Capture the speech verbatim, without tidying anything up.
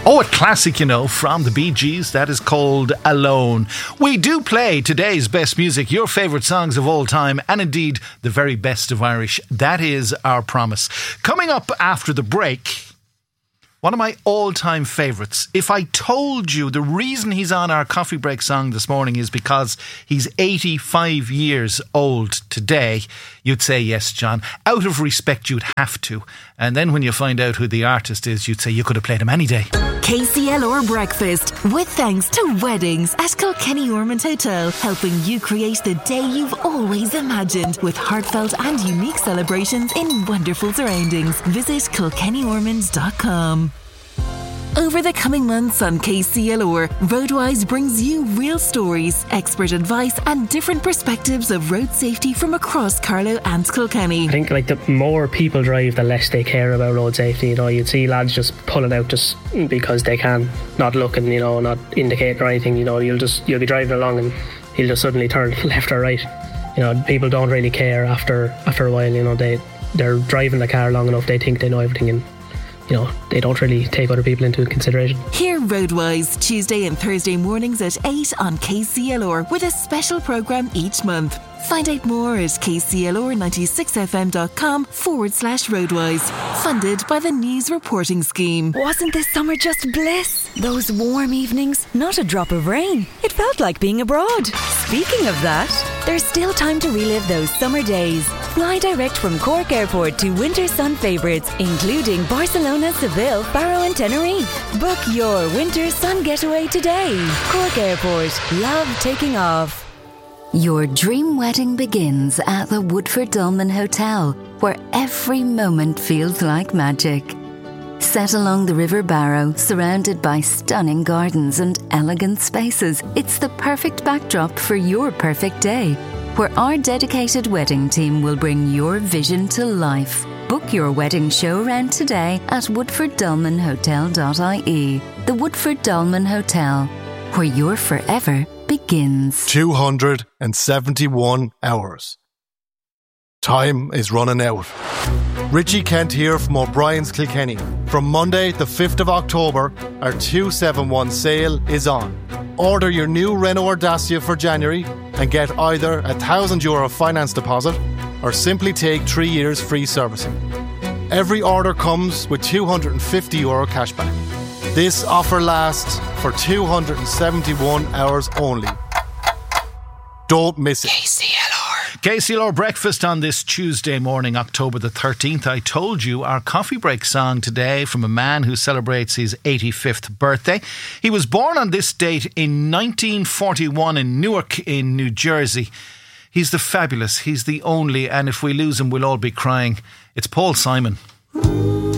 Oh, a classic, you know, from the Bee Gees. That is called Alone. We do play today's best music, your favourite songs of all time, and indeed the very best of Irish. That is our promise. Coming up after the break, one of my all-time favourites. If I told you the reason he's on our coffee break song this morning is because he's eighty-five years old today, you'd say yes, John. Out of respect, you'd have to. And then when you find out who the artist is, you'd say you could have played him any day. K C L R Breakfast, with thanks to Weddings at Kilkenny Ormond Hotel, helping you create the day you've always imagined with heartfelt and unique celebrations in wonderful surroundings. Visit kilkenny ormond dot com. Over the coming months on K C L R, Roadwise brings you real stories, expert advice and different perspectives of road safety from across Carlow and Kilkenny. I think like the more people drive, the less they care about road safety. You know, you'd see lads just pulling out just because they can, not looking, you know, not indicating or anything. You know, you'll just you'll be driving along and he'll just suddenly turn left or right. You know, people don't really care after after a while. You know, they they're driving the car long enough, they think they know everything, and you know, they don't really take other people into consideration. Hear Roadwise Tuesday and Thursday mornings at eight on K C L R with a special programme each month. Find out more at k c l r ninety-six f m dot com forward slash Roadwise. Funded by the News Reporting Scheme. Wasn't this summer just bliss? Those warm evenings, not a drop of rain. It felt like being abroad. Speaking of that, there's still time to relive those summer days. Fly direct from Cork Airport to winter sun favourites, including Barcelona, Seville, Faro and Tenerife. Book your winter sun getaway today. Cork Airport. Love taking off. Your dream wedding begins at the Woodford Dolmen Hotel, where every moment feels like magic. Set along the River Barrow, surrounded by stunning gardens and elegant spaces, it's the perfect backdrop for your perfect day, where our dedicated wedding team will bring your vision to life. Book your wedding show round today at woodford dolmen hotel dot I E. The Woodford Dolmen Hotel, where your forever begins. two hundred seventy-one hours. Time is running out. Richie Kent here from O'Brien's Kilkenny. From Monday the fifth of October, our two seventy-one sale is on. Order your new Renault Dacia for January and get either a one thousand euro finance deposit or simply take three years free servicing. Every order comes with two hundred fifty euro cashback. This offer lasts for two hundred seventy-one hours only. Don't miss it. K C L R. K C L R Breakfast on this Tuesday morning, October the thirteenth. I told you our coffee break song today from a man who celebrates his eighty-fifth birthday. He was born on this date in nineteen forty-one in Newark in New Jersey. He's the fabulous, he's the only, and if we lose him we'll all be crying. It's Paul Simon.